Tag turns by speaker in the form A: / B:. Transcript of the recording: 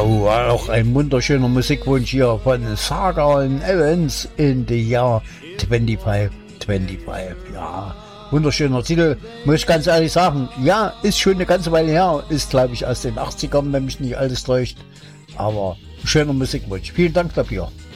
A: Oh, auch ein wunderschöner Musikwunsch hier von Saga und Evans in the Year 2525. Ja, wunderschöner Titel, muss ich ganz ehrlich sagen. Ja, ist schon eine ganze Weile her, ist glaube ich aus den 80ern, wenn mich nicht alles täuscht. Aber schöner Musikwunsch. Vielen Dank dafür.